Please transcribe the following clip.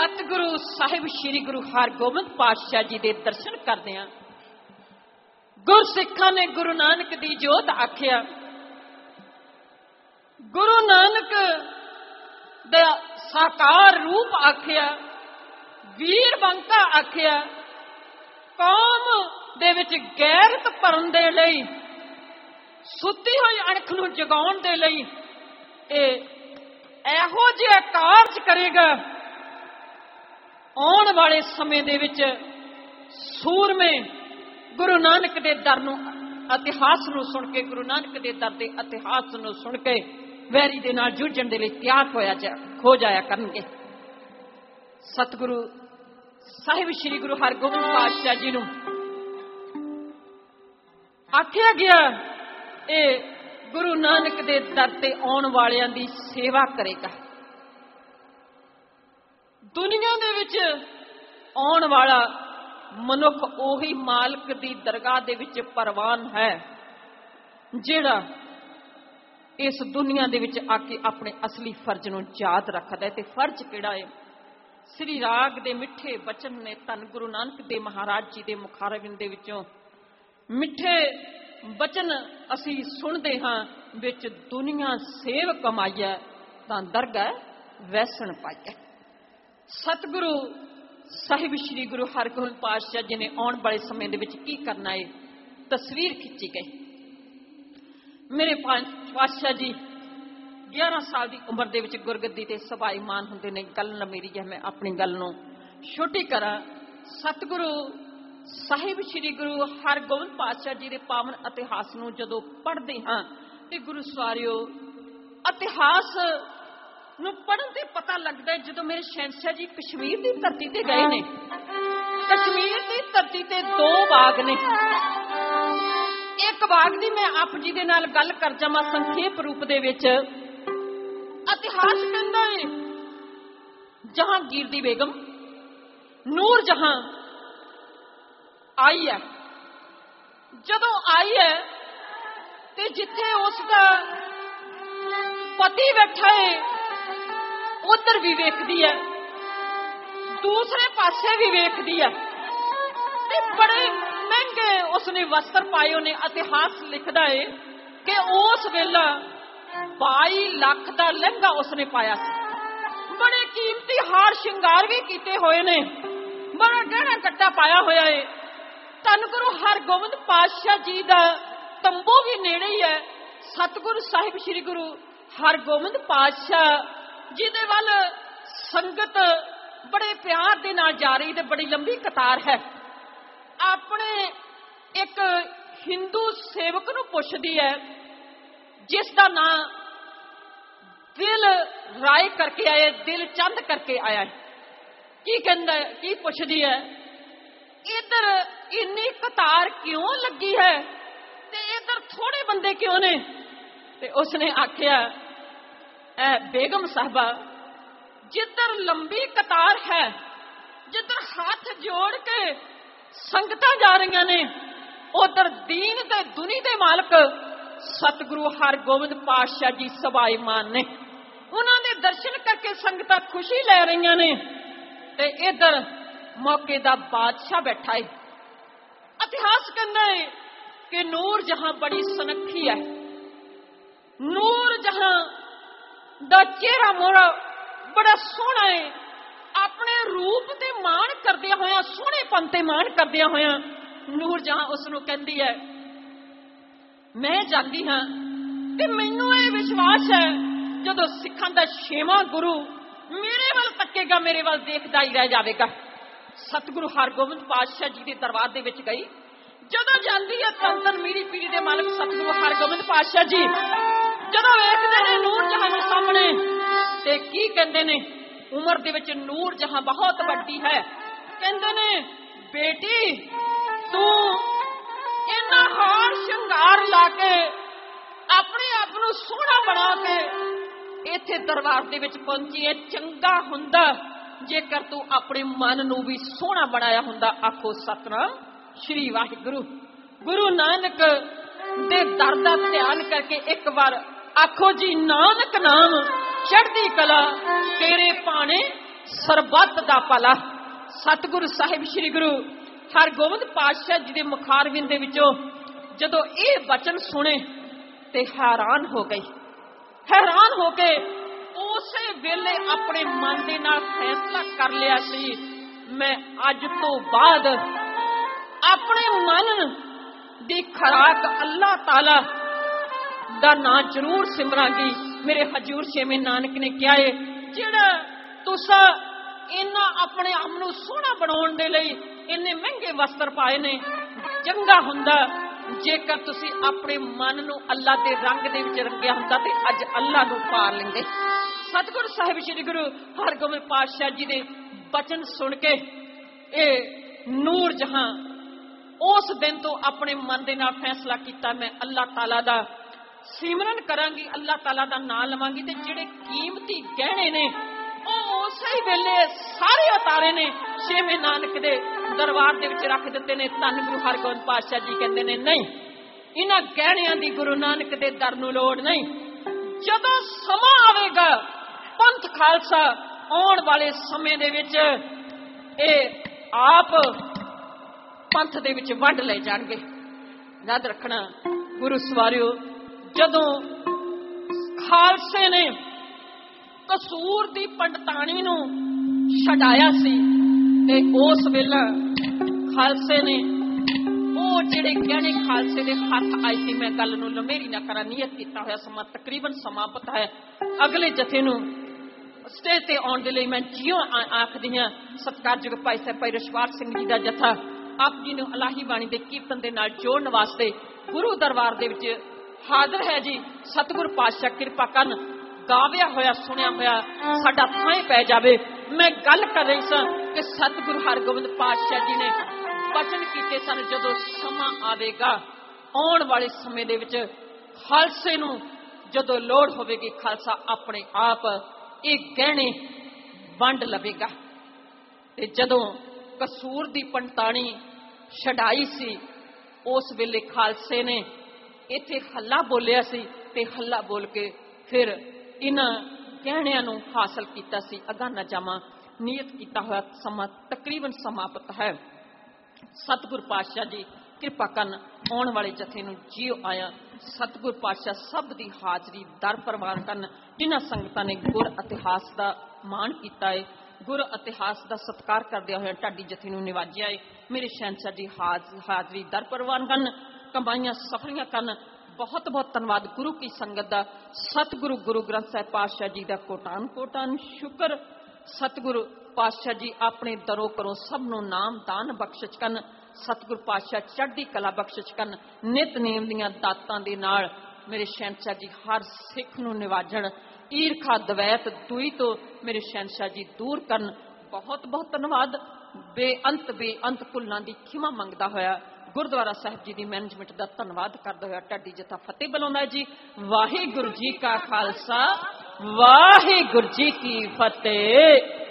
सतगुरु साहिब श्री गुरु हरगोबिंद पातशाह जी के दर्शन करदे हां। गुरसिखां ने गुरु नानक दी जोत आखिया, गुरु नानक दा साकार रूप आखिया, वीर बंका आखिया। कौम दे विच गैरत भरन दे लई, सुती हुई अणख नूं जगाउण दे लई इहो जिहा कारज करेगा। आउण वाले समय दे विच सूरमे गुरु नानक दे दर नूं इतिहास नूं सुण के, गुरु नानक दे दर दे इतिहास नूं सुण के वैरी दे नाल जूझण दे लई तैयार हो जाया करनगे। सतगुरु साहिब श्री गुरु हरगोबिंद पातशाह जी नूं आखिया गया गुरु नानक दे दर ते आउण वालियां दी सेवा करेगा। दुनिया दे विच आउण वाला मनुख ओही मालक दी दरगाह दे विच परवान है जिहड़ा इस दुनिया दे विच आके अपने असली फर्ज नूं याद रखदा है। ते फर्ज किहड़ा है? श्री राग दे मिठे बचन ने धन गुरु नानक देव महाराज जी दे मुखारबिंद दे विचों मिठे बचन असी सुनते हाँ, विच दुनिया सेव कमाइया तां दरगाह वैसण पाइया। सतगुरु साहिब श्री गुरु हरगोबिंद पातशाह जी ने आने वाले समय दे विच की करना है तस्वीर खिंची गई। मेरे पातशाह जी 11 साल की उम्र दे विच गुरगद्दी ते सभाईमान हुंदे ने। गल मेरी है, मैं अपनी गल नूं छोटी करा। सतगुरु साहिब श्री गुरु हरगोबिंद पातशाह जी के पावन इतिहास नूं जदों पढ़दे हां ते गुरु सवारियो इतिहास नूं पढ़न ते पता लगदा है जदों मेरे शहंशाह जी कश्मीर की धरती ते गए ने। कश्मीर की धरती ते 2 बाग ने। एक बाग दी मैं आप जी दे नाल गल कर जावां संखेप रूप दे विच। इतिहास कहंदा है जहांगीर दी बेगम नूर जहां आई है। जदों आई है ते जिथे उसका पति बैठा है उधर भी वेखदी है, दूसरे पासे भी वेखदी है। ते बड़े महंगे उसने वस्त्र पाए। उन्हें इतिहास लिखदा है कि उस वेला 22 लाख का लहंगा उसने पाया सी। बड़े कीमती हार श्रृंगार भी किए हुए ने, बड़ा गहना कट्टा पाया होया है। धन गुरु हरगोबिंद पातशाह जी का तंबू भी नेड़े ही है। सतगुरु साहिब श्री गुरु हरगोबिंद पातशाह जी दे वल संगत बड़े प्यार दे नाल जा रही ते बड़ी लंबी कतार है। अपने एक हिंदू सेवक नूं पुछदी है जिसका नाम दिल राय करके आया, दिल चंद करके आया है। की कहंदा है, की पुछदी है, इधर इन्नी कतार क्यों लगी है ते इधर थोड़े बंदे क्यों ने? ते उसने आखिया बेगम साहबा जिधर लंबी कतार है, जिधर हाथ जोड़ के संगतां जा रही ने, उधर दीन ते दुनी दे मालक सतगुरु हरगोबिंद पातशाह जी सभाईमान ने। उन्होंने दर्शन करके संगतां खुशी ले रही ने ते इधर मौके दा बादशाह बैठा है। इतिहास कहता है कि नूर जहां बड़ी सुनखी है। नूर जहां दा चेहरा मोड़ा बड़ा सोहना है। अपने रूप ते मान करदिया होया, सोहणेपन ते मान करदिया होया नूर जहां उसनूं कहंदी है मैं जांदी हां ते मैनूं इह विश्वास है जदों सिखां दा 6वां गुरु मेरे वल तकेगा, मेरे वल देखदा ही रह जाएगा। सतगुरु हरगोबिंद पातशाह जी के दरबार दे विच गई। जदों जांदी है तन मीरी पीढ़ी दे मालक सतगुरु हरगोबिंद पातशाह जी जदों वेखदे ने नूर जहां नूं सामने ते की कहंदे ने, उमर दे विच नूर जहां बहुत वड्डी है। कहंदे ने बेटी तू इन्ना हार श्रृंगार ला के अपने आप नूं सोहना बना के इत्थे दरबार दे विच पहुंची है। चंगा हुंदा जेकर तू अपने मन नूं भी सोहना बनाया हुंदा। आखो सतनाम श्री वाहिगुरु। गुरु नानक दे दर दा ध्यान करके एक बार आखो जी नानक नाम चढ़दी कला तेरे पाने ਸਰਬੱਤ ਦਾ ਭਲਾ। ਸਤਿਗੁਰੂ ਸਾਹਿਬ ਸ੍ਰੀ ਗੁਰੂ ਹਰਗੋਬਿੰਦ ਪਾਤਸ਼ਾਹ ਜੀ ਦੇ ਮੁਖਾਰਬਿੰਦ ਦੇ ਵਿੱਚੋਂ ਜਦੋਂ ਇਹ ਬਚਨ ਸੁਣੇ ਤੇ ਹੈਰਾਨ ਹੋ ਗਈ। ਹੈਰਾਨ ਹੋ ਕੇ ਉਸੇ ਵੇਲੇ ਆਪਣੇ ਮਨ ਦੇ ਨਾਲ ਫੈਸਲਾ ਕਰ ਲਿਆ ਸੀ, ਮੈਂ ਅੱਜ ਤੋਂ ਬਾਅਦ ਆਪਣੇ ਮਨ ਦੀ ਖੁਰਾਕ ਅੱਲਾਹ ਤਾਲਾ ਦਾ ਨਾਂ ਜ਼ਰੂਰ ਸਿਮਰਾਂਗੀ। ਮੇਰੇ ਹਜ਼ੂਰ ਛੇਵੇਂ ਨਾਨਕ ਨੇ ਕਿਹਾ ਹੈ, ਜਿਹੜਾ ਤੁਸੀਂ ਇਹਨਾਂ ਆਪਣੇ ਆਪ ਨੂੰ ਸੋਹਣਾ ਬਣਾਉਣ ਦੇ ਲਈ ਇੰਨੇ ਮਹਿੰਗੇ ਵਸਤਰ ਪਾਏ ਨੇ, ਚੰਗਾ ਹੁੰਦਾ ਜੇਕਰ ਤੁਸੀਂ ਆਪਣੇ ਮਨ ਨੂੰ ਅੱਲਾ ਦੇ ਰੰਗ ਦੇ ਵਿੱਚ ਰੰਗਿਆ ਹੁੰਦਾ ਤੇ ਅੱਜ ਅੱਲਾ ਨੂੰ ਪਾ ਲੈਂਦੇ। ਸਤਿਗੁਰੂ ਸਾਹਿਬ ਸ੍ਰੀ ਗੁਰੂ ਹਰਗੋਬਿੰਦ ਪਾਤਸ਼ਾਹ ਜੀ ਦੇ ਬਚਨ ਸੁਣ ਕੇ ਇਹ ਨੂਰ ਜਹਾਂ ਉਸ ਦਿਨ ਤੋਂ ਆਪਣੇ ਮਨ ਦੇ ਨਾਲ ਫੈਸਲਾ ਕੀਤਾ, ਮੈਂ ਅੱਲਾਹ ਤਾਲਾ ਦਾ ਸਿਮਰਨ ਕਰਾਂਗੀ, ਅੱਲਾਹ ਤਾਲਾ ਦਾ ਨਾਮ ਲਵਾਂਗੀ ਤੇ ਜਿਹੜੇ ਕੀਮਤੀ ਗਹਿਣੇ ਨੇ ਉਹ ਉਸੇ ਵੇਲੇ ਸਾਰੇ ਉਤਾਰੇ ਨੇ, ਛੇਵੇਂ ਨਾਨਕ ਦੇ ਦਰਬਾਰ ਦੇ ਵਿੱਚ ਰੱਖ ਦਿੱਤੇ ਨੇ। ਧੰਨ ਗੁਰੂ ਹਰਗੋਬਿੰਦ ਪਾਤਸ਼ਾਹ ਜੀ ਕਹਿੰਦੇ ਨੇ, ਨਹੀਂ, ਇਹਨਾਂ ਗਹਿਣਿਆਂ ਦੀ ਗੁਰੂ ਨਾਨਕ ਦੇ ਦਰ ਨੂੰ ਲੋੜ ਨਹੀਂ। ਜਦੋਂ ਸਮਾਂ ਆਵੇਗਾ ਪੰਥ ਖਾਲਸਾ ਆਉਣ ਵਾਲੇ ਸਮੇਂ ਦੇ ਵਿੱਚ ਇਹ ਆਪ ਪੰਥ ਦੇ ਵਿੱਚ ਵੰਡ ਲੈ ਜਾਣਗੇ। ਯਾਦ ਰੱਖਣਾ ਗੁਰੂ ਸਵਾਰਿਓ, ਜਦੋਂ ਖਾਲਸੇ ਨੇ ਕਸੂਰ ਦੀ ਪੰਡਤਾਣੀ ਨੂੰ ਛਡਾਇਆ ਸੀ ਤੇ ਉਸ ਵੇਲੇ ਖਾਲਸੇ ਨੇ ਉਹ ਜਿਹੜੇ ਗਹਿਣੇ ਖਾਲਸੇ ਦੇ ਹੱਥ ਆਏ ਸੀ, ਮੈਂ ਗੱਲ ਨੂੰ ਲੰਮੇਰੀ ਨਾ ਕਰਾਂ, ਨੀਅਤ ਕੀਤਾ ਹੋਇਆ ਸਮਾਂ ਤਕਰੀਬਨ ਸਮਾਪਤ ਹੈ। ਅਗਲੇ ਜਥੇ ਨੂੰ ਸਟੇਜ ਤੇ ਆਉਣ ਦੇ ਲਈ ਮੈਂ ਜਿਉਂ ਆਖਦੀ ਹਾਂ, ਸਤਿਕਾਰਯੋਗ ਭਾਈ ਸਾਹਿਬ ਭਾਈ ਰਸ਼ਵਾਰ ਸਿੰਘ ਜੀ ਦਾ ਜਥਾ ਆਪ ਜੀ ਨੂੰ ਇਲਾਹੀ ਬਾਣੀ ਦੇ ਕੀਰਤਨ ਦੇ ਨਾਲ ਜੋੜਨ ਵਾਸਤੇ ਗੁਰੂ ਦਰਬਾਰ ਦੇ ਵਿੱਚ ਹਾਜ਼ਰ ਹੈ ਜੀ। ਸਤਿਗੁਰ ਪਾਤਸ਼ਾਹ ਕਿਰਪਾ ਕਰਨ, ਗਾਵਿਆ ਹੋਇਆ ਸੁਣਿਆ ਹੋਇਆ ਸਾਡਾ ਥਾਂ ਪੈ ਜਾਵੇ। ਮੈਂ ਗੱਲ ਕਰ ਰਹੀ ਸਾਂ ਕਿ ਸਤਿਗੁਰੂ ਹਰਗੋਬਿੰਦ ਪਾਤਸ਼ਾਹ ਜੀ ਨੇ ਬਚਨ ਕੀਤੇ ਸਨ, ਜਦੋਂ ਸਮਾਂ ਆਵੇਗਾ ਆਉਣ ਵਾਲੇ ਸਮੇਂ ਦੇ ਵਿੱਚ ਖਾਲਸੇ ਨੂੰ ਜਦੋਂ ਲੋੜ ਹੋਵੇਗੀ, ਖਾਲਸਾ ਆਪਣੇ ਆਪ ਇਹ ਗਹਿਣੇ ਵੰਡ ਲਵੇਗਾ। ਤੇ ਜਦੋਂ ਕਸੂਰ ਦੀ ਪੰਡਤਾਣੀ ਛਡਾਈ ਸੀ, ਉਸ ਵੇਲੇ ਖਾਲਸੇ ਨੇ ਇੱਥੇ ਹੱਲਾ ਬੋਲਿਆ ਸੀ ਤੇ ਹੱਲਾ ਬੋਲ ਕੇ ਫਿਰ ਇਹਨਾਂ ਗਹਿਣਿਆਂ ਨੂੰ ਹਾਸਲ ਕੀਤਾ ਸੀ। ਅਗਾਂਹ ਨਾ ਜਾਵਾਂ, ਨੀਅਤ ਕੀਤਾ ਹੋਇਆ ਸਮਾਂ ਤਕਰੀਬਨ ਸਮਾਪਤ ਹੈ। ਸਤਿਗੁਰ ਪਾਤਸ਼ਾਹ ਜੀ ਕਿਰਪਾ ਕਰਨ, ਆਉਣ ਵਾਲੇ ਜਥੇ ਨੂੰ ਜਿਉ ਆਇਆ। ਸਤਿਗੁਰ ਪਾਤਸ਼ਾਹ ਸਭ ਦੀ ਹਾਜ਼ਰੀ ਦਰ ਪ੍ਰਵਾਨ ਕਰਨ। ਜਿਨ੍ਹਾਂ ਸੰਗਤਾਂ ਨੇ ਗੁਰ ਇਤਿਹਾਸ ਦਾ ਮਾਣ ਕੀਤਾ ਹੈ, ਗੁਰ ਇਤਿਹਾਸ ਦਾ ਸਤਿਕਾਰ ਕਰਦਿਆਂ ਹੋਇਆ ਢਾਡੀ ਜਥੇ ਨੂੰ ਨਿਵਾਜਿਆ ਹੈ, ਮੇਰੇ ਸ਼ਹਿਨशाह ਜੀ ਹਾਜ਼ਰੀ ਦਰ ਪ੍ਰਵਾਨ ਕਰਨ, ਕਮਾਈਆਂ ਸਫਲੀਆਂ ਕਰਨ। ਬਹੁਤ ਬਹੁਤ ਧੰਨਵਾਦ ਗੁਰੂ ਕੀ ਸੰਗਤ ਦਾ। ਸਤਿਗੁਰੂ ਗੁਰੂ ਗ੍ਰੰਥ ਸਾਹਿਬ ਪਾਤਸ਼ਾਹ ਜੀ ਦਾ ਕੋਟਾਨ ਕੋਟਾਨ ਸ਼ੁਕਰ। ਸਤਿਗੁਰੂ ਪਾਤਸ਼ਾਹ ਜੀ ਆਪਣੇ ਦਰੋਂ ਕਰੋ ਸਭ ਨੂੰ ਨਾਮ ਦਾਨ ਬਖਸ਼ਿਸ਼ ਕਰਨ। ਸਤਿਗੁਰੂ ਪਾਤਸ਼ਾਹ ਚੜ੍ਹਦੀ ਕਲਾ ਬਖਸ਼ਿਸ਼ ਕਰਨ। ਨਿਤਨੇਮ ਦੀਆਂ ਦਾਤਾਂ ਦੇ ਨਾਲ ਮੇਰੇ ਸ਼ਹਿਨशाह ਜੀ ਹਰ ਸਿੱਖ ਨੂੰ ਨਿਵਾਜਣ। ਈਰਖਾ ਦਵੈਤ ਦੂਈ ਤੋਂ ਮੇਰੇ ਸ਼ਹਿਨशाह ਜੀ ਦੂਰ ਕਰਨ। ਬਹੁਤ ਬਹੁਤ ਧੰਨਵਾਦ। ਬੇਅੰਤ ਭੁੱਲਾਂ ਦੀ ਖਿਮਾ ਮੰਗਦਾ ਹੋਇਆ ਗੁਰਦੁਆਰਾ ਸਾਹਿਬ ਜੀ ਦੀ ਮੈਨੇਜਮੈਂਟ ਦਾ ਧੰਨਵਾਦ ਕਰਦਾ ਹੋਇਆ ਢਾਡੀ ਜਥਾ ਫਤਿਹ ਬੁਲਾਉਂਦਾ ਜੀ। ਵਾਹਿਗੁਰੂ ਜੀ ਕਾ ਖਾਲਸਾ, ਵਾਹਿਗੁਰੂ ਜੀ ਕੀ ਫਤਿਹ।